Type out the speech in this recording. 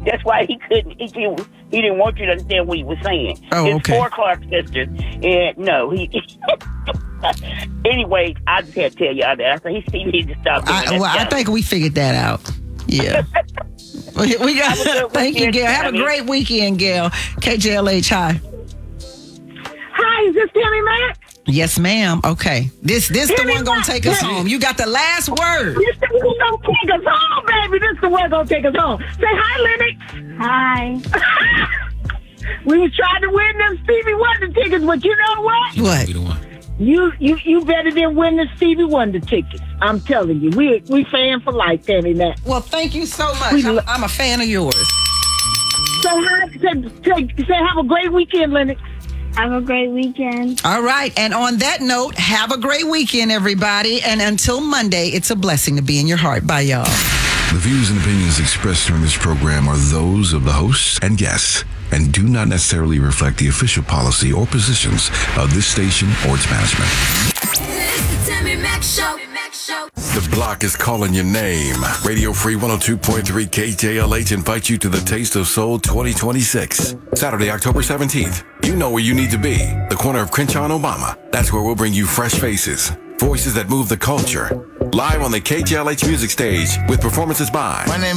That's why he couldn't. He didn't want you to understand what he was saying. Oh, It's okay. 4 Clark sisters, and no, he. Anyway, I just had to tell y'all that. I said he needs to stop. I think we figured that out. Yeah. We got. Thank you, Gail. Have a great weekend, Gail. KJLH, hi. Hi, is this Tammy Mack? Yes, ma'am. Okay. This the one gonna take us home. You got the last word. This the one gonna take us home, baby. This the one gonna take us home. Say hi, Lennox. Hi. We was trying to win them Stevie Wonder tickets, but you know what? What? You better than win the Stevie Wonder tickets. I'm telling you, we fan for life, Tammy Mack. Well, thank you so much. I'm a fan of yours. So say have a great weekend, Lennox. Have a great weekend. All right. And on that note, have a great weekend, everybody. And until Monday, it's a blessing to be in your heart. Bye, y'all. The views and opinions expressed during this program are those of the hosts and guests and do not necessarily reflect the official policy or positions of this station or its management. It's the Tammy Mack Show. The block is calling your name. Radio Free 102.3 KJLH invites you to the Taste of Soul 2026. Saturday, October 17th. You know where you need to be. The corner of Crenshaw and Obama. That's where we'll bring you fresh faces. Voices that move the culture. Live on the KJLH music stage with performances by... My name